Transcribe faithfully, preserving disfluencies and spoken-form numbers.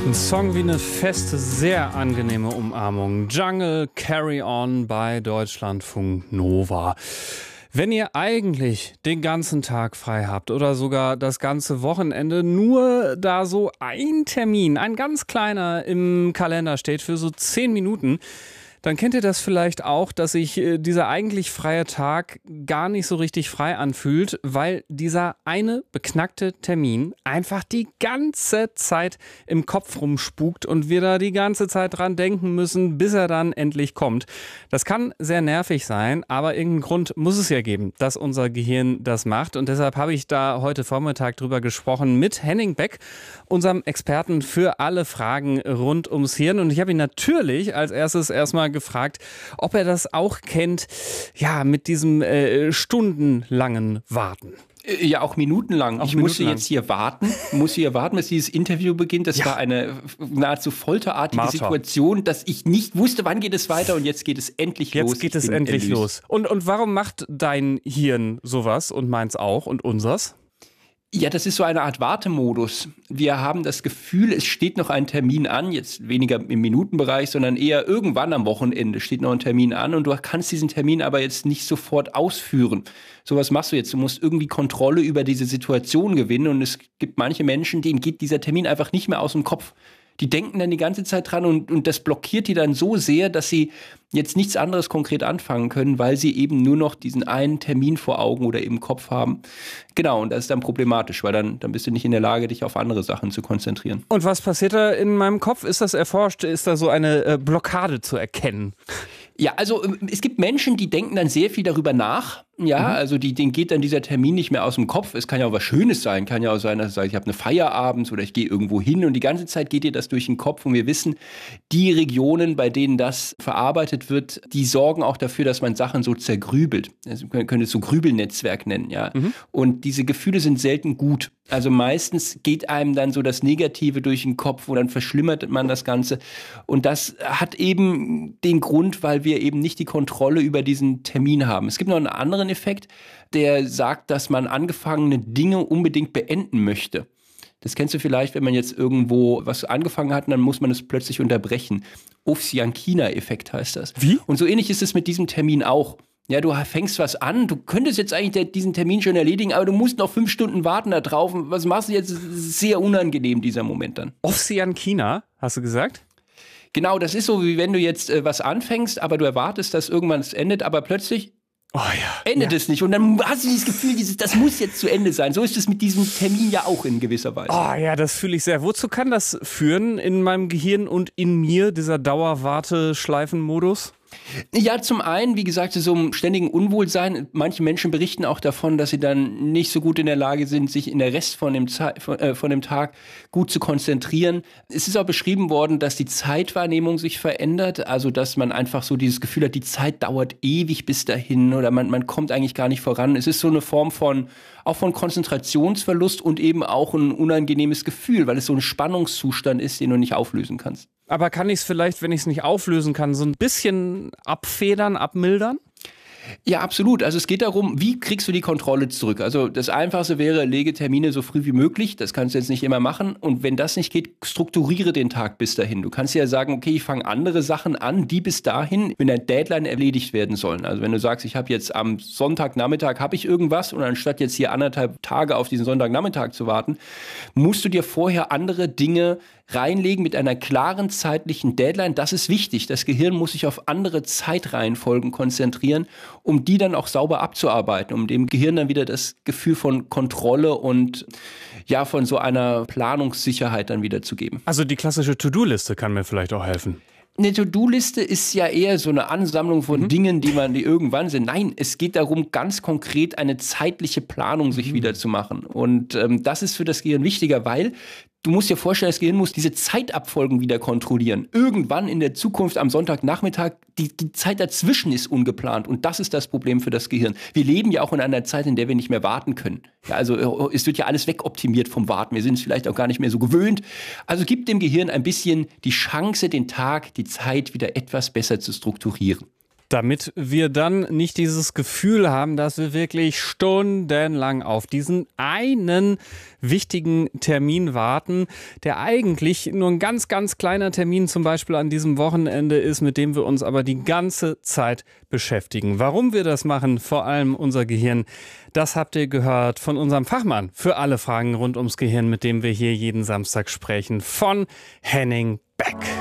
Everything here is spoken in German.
Ein Song wie eine feste, sehr angenehme Umarmung. Jungle Carry On bei Deutschlandfunk Nova. Wenn ihr eigentlich den ganzen Tag frei habt oder sogar das ganze Wochenende, nur da so ein Termin, ein ganz kleiner im Kalender steht für so zehn Minuten, dann kennt ihr das vielleicht auch, dass sich äh, dieser eigentlich freie Tag gar nicht so richtig frei anfühlt, weil dieser eine beknackte Termin einfach die ganze Zeit im Kopf rumspukt und wir da die ganze Zeit dran denken müssen, bis er dann endlich kommt. Das kann sehr nervig sein, aber irgendeinen Grund muss es ja geben, dass unser Gehirn das macht. Und deshalb habe ich da heute Vormittag drüber gesprochen mit Henning Beck, unserem Experten für alle Fragen rund ums Hirn. Und ich habe ihn natürlich als erstes erstmal gefragt, ob er das auch kennt, ja, mit diesem äh, stundenlangen Warten. Ja, auch minutenlang. Auch ich minutenlang. musste jetzt hier warten, musste hier warten, bis dieses Interview beginnt. Das Ja. war eine nahezu folterartige Marter. Situation, dass ich nicht wusste, wann geht es weiter und jetzt geht es endlich Jetzt los. geht Ich es bin endlich erlöst. los. Und, und warum macht dein Hirn sowas und meins auch und unsers? Ja, das ist so eine Art Wartemodus. Wir haben das Gefühl, es steht noch ein Termin an, jetzt weniger im Minutenbereich, sondern eher irgendwann am Wochenende steht noch ein Termin an und du kannst diesen Termin aber jetzt nicht sofort ausführen. So was machst du jetzt. Du musst irgendwie Kontrolle über diese Situation gewinnen und es gibt manche Menschen, denen geht dieser Termin einfach nicht mehr aus dem Kopf. Die denken dann die ganze Zeit dran und, und das blockiert die dann so sehr, dass sie jetzt nichts anderes konkret anfangen können, weil sie eben nur noch diesen einen Termin vor Augen oder im Kopf haben. Genau, und das ist dann problematisch, weil dann, dann bist du nicht in der Lage, dich auf andere Sachen zu konzentrieren. Und was passiert da in meinem Kopf? Ist das erforscht? Ist da so eine äh, Blockade zu erkennen? Ja, also ähm, es gibt Menschen, die denken dann sehr viel darüber nach. Ja, mhm. also die, denen geht dann dieser Termin nicht mehr aus dem Kopf. Es kann ja auch was Schönes sein. Kann ja auch sein, dass du sagst, ich habe eine Feier abends oder ich gehe irgendwo hin und die ganze Zeit geht dir das durch den Kopf. Und wir wissen, die Regionen, bei denen das verarbeitet wird, die sorgen auch dafür, dass man Sachen so zergrübelt. Also man könnte es so Grübelnetzwerk nennen, ja. Mhm. Und diese Gefühle sind selten gut. Also meistens geht einem dann so das Negative durch den Kopf und dann verschlimmert man das Ganze. Und das hat eben den Grund, weil wir eben nicht die Kontrolle über diesen Termin haben. Es gibt noch einen anderen Effekt, der sagt, dass man angefangene Dinge unbedingt beenden möchte. Das kennst du vielleicht, wenn man jetzt irgendwo was angefangen hat und dann muss man es plötzlich unterbrechen. Ovsiankina-Effekt heißt das. Wie? Und so ähnlich ist es mit diesem Termin auch. Ja, du fängst was an, du könntest jetzt eigentlich diesen Termin schon erledigen, aber du musst noch fünf Stunden warten da drauf. Was machst du jetzt? Das ist sehr unangenehm, dieser Moment dann. Ovsiankina, hast du gesagt? Genau, das ist so, wie wenn du jetzt äh, was anfängst, aber du erwartest, dass irgendwann es endet, aber plötzlich Oh ja. endet ja. es nicht. Und dann hast du dieses Gefühl, dieses, das muss jetzt zu Ende sein. So ist es mit diesem Termin ja auch in gewisser Weise. Oh ja, das fühle ich sehr. Wozu kann das führen in meinem Gehirn und in mir, dieser Dauerwarteschleifenmodus? Ja, zum einen, wie gesagt, so einem ständigen Unwohlsein. Manche Menschen berichten auch davon, dass sie dann nicht so gut in der Lage sind, sich in der Rest von dem, Ze- von, äh, von dem Tag gut zu konzentrieren. Es ist auch beschrieben worden, dass die Zeitwahrnehmung sich verändert. Also, dass man einfach so dieses Gefühl hat, die Zeit dauert ewig bis dahin oder man, man kommt eigentlich gar nicht voran. Es ist so eine Form von, auch von Konzentrationsverlust und eben auch ein unangenehmes Gefühl, weil es so ein Spannungszustand ist, den du nicht auflösen kannst. Aber kann ich es vielleicht, wenn ich es nicht auflösen kann, so ein bisschen abfedern, abmildern? Ja, absolut. Also es geht darum, wie kriegst du die Kontrolle zurück? Also das Einfachste wäre, lege Termine so früh wie möglich. Das kannst du jetzt nicht immer machen. Und wenn das nicht geht, strukturiere den Tag bis dahin. Du kannst ja sagen, okay, ich fange andere Sachen an, die bis dahin mit einer Deadline erledigt werden sollen. Also wenn du sagst, ich habe jetzt am Sonntagnachmittag habe ich irgendwas und anstatt jetzt hier anderthalb Tage auf diesen Sonntagnachmittag zu warten, musst du dir vorher andere Dinge reinlegen mit einer klaren zeitlichen Deadline. Das ist wichtig. Das Gehirn muss sich auf andere Zeitreihenfolgen konzentrieren, um die dann auch sauber abzuarbeiten, um dem Gehirn dann wieder das Gefühl von Kontrolle und ja, von so einer Planungssicherheit dann wieder zu geben. Also die klassische To-Do-Liste kann mir vielleicht auch helfen. Eine To-Do-Liste ist ja eher so eine Ansammlung von mhm. Dingen, die man die irgendwann sind. Nein, es geht darum, ganz konkret eine zeitliche Planung sich mhm. wieder zu machen. Und ähm, das ist für das Gehirn wichtiger, weil du musst dir vorstellen, das Gehirn muss diese Zeitabfolgen wieder kontrollieren. Irgendwann in der Zukunft am Sonntagnachmittag, die, die Zeit dazwischen ist ungeplant. Und das ist das Problem für das Gehirn. Wir leben ja auch in einer Zeit, in der wir nicht mehr warten können. Ja, also es wird ja alles wegoptimiert vom Warten. Wir sind es vielleicht auch gar nicht mehr so gewöhnt. Also gib dem Gehirn ein bisschen die Chance, den Tag, die Zeit wieder etwas besser zu strukturieren. Damit wir dann nicht dieses Gefühl haben, dass wir wirklich stundenlang auf diesen einen wichtigen Termin warten, der eigentlich nur ein ganz, ganz kleiner Termin zum Beispiel an diesem Wochenende ist, mit dem wir uns aber die ganze Zeit beschäftigen. Warum wir das machen, vor allem unser Gehirn, das habt ihr gehört von unserem Fachmann für alle Fragen rund ums Gehirn, mit dem wir hier jeden Samstag sprechen, von Henning Beck.